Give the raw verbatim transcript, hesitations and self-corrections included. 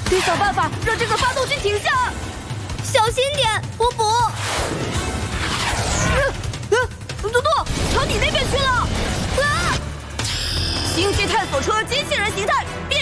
得想办法让这个发动机停下。 小心点，补补。 呃呃，多多朝你那边去了。啊！星际探索车机器人形态变